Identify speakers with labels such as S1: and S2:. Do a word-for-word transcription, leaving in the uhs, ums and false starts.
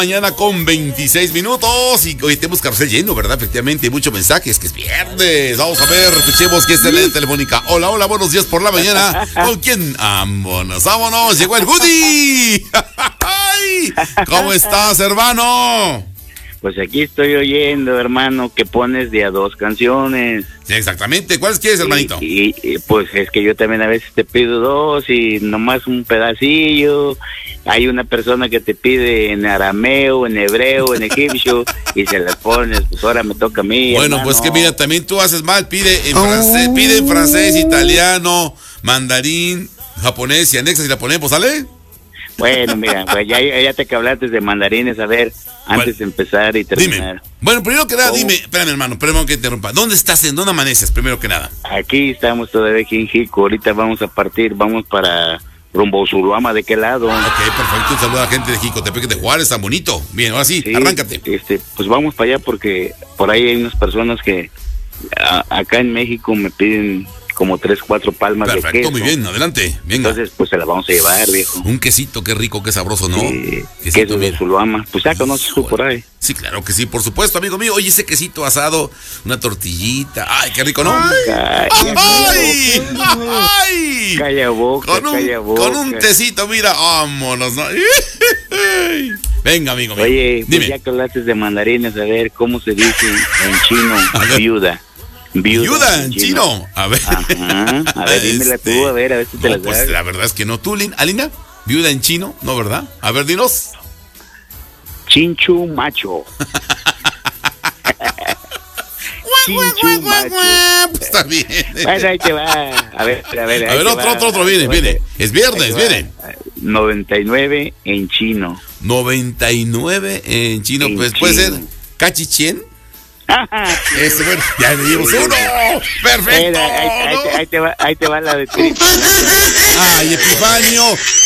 S1: Mañana con veintiséis minutos y hoy tenemos carrusel lleno, ¿verdad? Efectivamente, hay muchos mensajes, que es viernes. Vamos a ver, escuchemos que es la línea telefónica. Hola, hola, buenos días por la mañana. ¿Con quién? Vámonos, vámonos, llegó el Woody. ¿Cómo estás, hermano?
S2: Pues aquí estoy oyendo, hermano, que pones de a dos canciones.
S1: Sí, exactamente. ¿Cuáles quieres, hermanito?
S2: Y, y, y pues es que yo también a veces te pido dos y nomás un pedacillo. Hay una persona que te pide en arameo, en hebreo, en egipcio y se las pones. Pues ahora me toca a mí.
S1: Bueno, hermano. Pues que mira, también tú haces mal. Pide en francés, oh. pide en francés, italiano, mandarín, japonés y anexas y la ponemos, ¿sale?
S2: Bueno, mira, pues ya, ya te que hablaste de mandarines, a ver, antes bueno, de empezar y terminar.
S1: Dime. Bueno, primero que nada, oh. dime, espérame, hermano, perdón que te interrumpa. ¿Dónde estás? ¿En dónde amaneces, primero que nada?
S2: Aquí estamos todavía aquí en Jico, ahorita vamos a partir, vamos para rumbo Zuluama, ¿de qué lado?
S1: Ok, perfecto, un saludo a la gente de Jicotepec de Juárez, tan bonito. Bien, ahora sí, sí, arráncate.
S2: Este, pues vamos para allá porque por ahí hay unas personas que a, acá en México me piden como tres, cuatro palmas
S1: perfecto,
S2: de queso.
S1: Muy bien, adelante, venga.
S2: Entonces, pues se la vamos a llevar, viejo.
S1: Un quesito, qué rico, qué sabroso, ¿no?
S2: Sí, queso de Zuluama. Pues ya conoces tú por ahí.
S1: Sí, claro que sí, por supuesto, amigo mío. Oye, ese quesito asado, una tortillita. Ay, qué rico, ¿no?
S2: Calla,
S1: ¡Ay! ¡Ay!
S2: Calla boca,
S1: con un,
S2: calla boca.
S1: Con un tecito, mira, vámonos, ¿no? Venga, amigo mío.
S2: Oye,
S1: dime.
S2: Pues ya que hablaste de mandarines, a ver, ¿cómo se dice en chino viuda?
S1: Viuda, ¿Viuda en chino? chino. A ver.
S2: Ajá. A ver, dímela este... tú, a ver, a ver si te
S1: no,
S2: la
S1: pues
S2: sabes.
S1: La verdad es que no. ¿Tú, Alina? ¿Viuda en chino? No, ¿verdad? A ver, dinos.
S2: Chinchu macho. Chinchu macho.
S1: Pues está bien.
S2: Bueno, ahí te va. A ver, a ver.
S1: A ver, otro, va. otro, otro, viene, viene. Es viernes, viene.
S2: noventa y nueve en chino.
S1: noventa y nueve en chino,
S2: en
S1: pues
S2: chino.
S1: puede ser cachichien. Ese, bueno, ya le dimos uno. Perfecto.
S2: Ahí, ahí, ahí, te, ahí, te va, ahí te va la de ti.
S1: Ay, Epifanio.